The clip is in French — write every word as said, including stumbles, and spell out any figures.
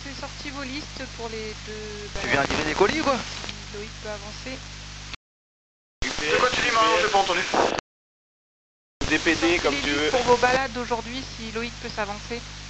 c'est sorti vos listes pour les deux... Tu viens livrer des colis ou quoi? Si Loïc peut avancer. De quoi tu dis, Marion? J'ai pas entendu. D P D comme Les tu listes veux. pour vos balades d'aujourd'hui, si Loïc peut s'avancer.